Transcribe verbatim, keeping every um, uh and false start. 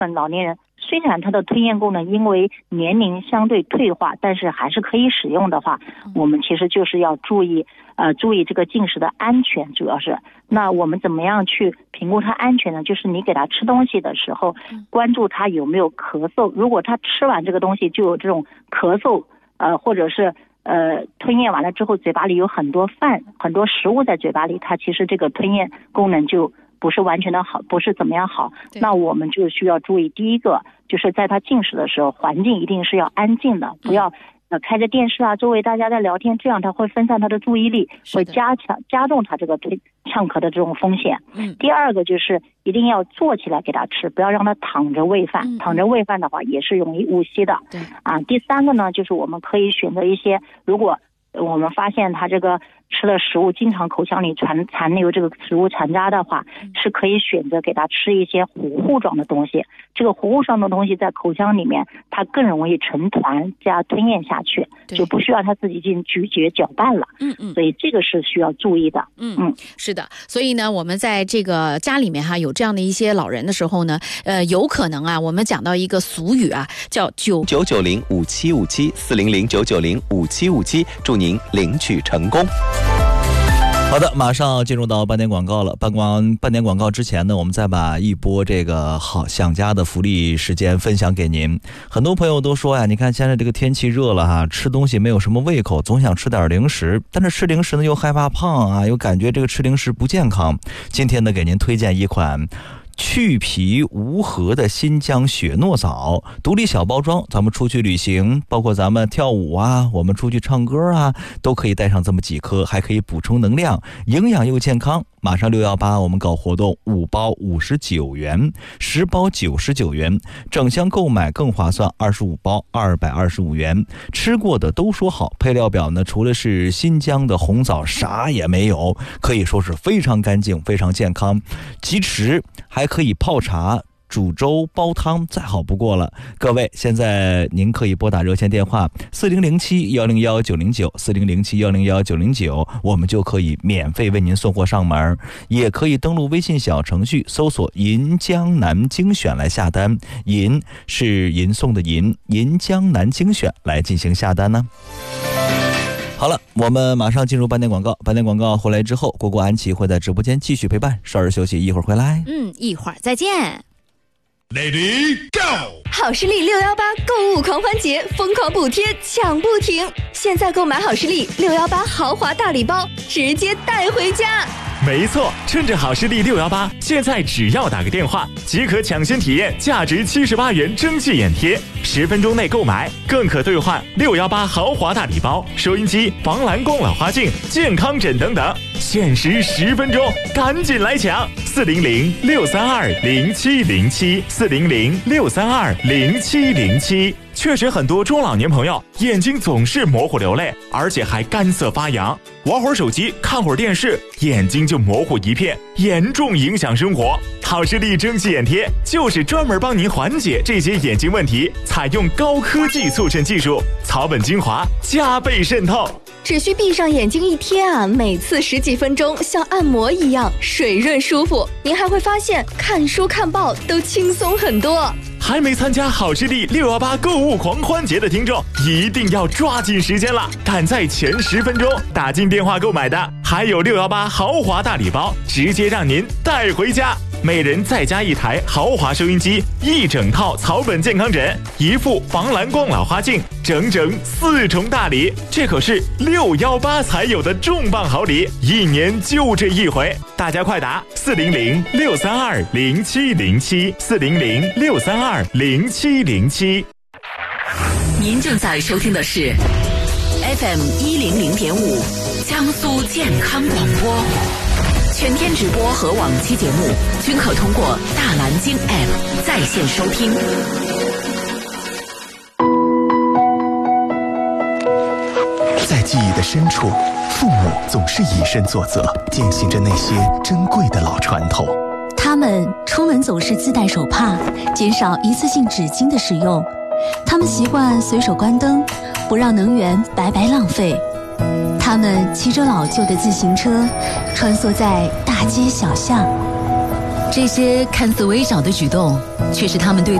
分老年人虽然他的吞咽功能因为年龄相对退化，但是还是可以使用的话，我们其实就是要注意呃注意这个进食的安全，主要是那我们怎么样去评估它安全呢？就是你给他吃东西的时候，关注他有没有咳嗽，如果他吃完这个东西就有这种咳嗽，呃或者是呃吞咽完了之后嘴巴里有很多饭很多食物在嘴巴里，它其实这个吞咽功能就不是完全的好，不是怎么样好，那我们就需要注意，第一个就是在他进食的时候，环境一定是要安静的，不要呃开着电视啊，周围大家在聊天，这样他会分散他的注意力，会加强加重他这个呛咳的这种风险。嗯，第二个就是一定要坐起来给他吃，不要让他躺着喂饭，嗯、躺着喂饭的话也是容易误吸的。对啊，第三个呢，就是我们可以选择一些，如果我们发现他这个吃的食物经常口腔里残残留这个食物残渣的话，是可以选择给他吃一些糊糊状的东西，这个糊糊状的东西在口腔里面它更容易成团加吞咽下去，就不需要他自己进咀嚼搅拌了。嗯嗯，所以这个是需要注意的。 嗯嗯，是的。所以呢，我们在这个家里面哈有这样的一些老人的时候呢，呃，有可能啊，我们讲到一个俗语啊，叫九九九零五七五七四零零九九零五七五七，祝您领取成功。 好的，马上进入到半点广告了。半广半点广告之前呢，我们再把一波这个好想家的福利时间分享给您。很多朋友都说呀，你看现在这个天气热了哈，吃东西没有什么胃口，总想吃点零食，但是吃零食呢又害怕胖啊，又感觉这个吃零食不健康。今天呢，给您推荐一款去皮无核的新疆雪诺枣，独立小包装，咱们出去旅行，包括咱们跳舞啊，我们出去唱歌啊，都可以带上这么几颗，还可以补充能量，营养又健康。马上六一八我们搞活动，五包五十九元，十包九十九元，整箱购买更划算，二十五包二百二十五元。吃过的都说好，配料表呢除了是新疆的红枣啥也没有，可以说是非常干净非常健康，即食还可以泡茶煮粥煲汤，再好不过了。各位，现在您可以拨打热线电话四零零七一零一九零九四零零七一零一九零九，我们就可以免费为您送货上门，也可以登录微信小程序搜索银江南精选来下单，银是银送的银，银江南精选来进行下单呢。好了，我们马上进入半点广告。半点广告回来之后，果果安琪会在直播间继续陪伴，稍事休息，一会儿回来。 嗯，一会儿再见。 Lady Go！ 好视力六一八购物狂欢节，疯狂补贴抢不停！现在购买好视力六一八豪华大礼包，直接带回家。 没错，趁着好视力六一八，现在只要打个电话，即可抢先体验价值七十八元蒸汽眼贴，十分钟内购买更可兑换六一八豪华大礼包、收音机、防蓝光老花镜、健康枕等等，限时十分钟，赶紧来抢！四零零六三二零七零七，四零零六三二零七零七。确实，很多中老年朋友眼睛总是模糊流泪，而且还干涩发痒，玩会儿手机，看会儿电视，眼睛就模糊一片，严重影响生活。好视力蒸汽眼贴就是专门帮您缓解这些眼睛问题，采用高科技促渗技术，草本精华加倍渗透。 只需闭上眼睛一贴啊，每次十几分钟，像按摩一样水润舒服。您还会发现看书看报都轻松很多。 还没参加好视力六一八购物狂欢节的听众，一定要抓紧时间了！赶在前十分钟打进电话购买的，还有六一八豪华大礼包，直接让您带回家。每人再加一台豪华收音机，一整套草本健康枕，一副防蓝光老花镜，整整四重大礼，这可是六一八才有的重磅好礼，一年就这一回，大家快打四零零六三二零七零七，四零零六三二零七零七。 您正在收听的是 F M 一零零点五江苏健康广播。全天直播和往期节目均可通过大蓝鲸 App 在线收听。 在记忆的深处，父母总是以身作则，践行着那些珍贵的老传统。 他们出门总是自带手帕，减少一次性纸巾的使用。他们习惯随手关灯，不让能源白白浪费。他们骑着老旧的自行车，穿梭在大街小巷。 这些看似微小的举动， 却是他们对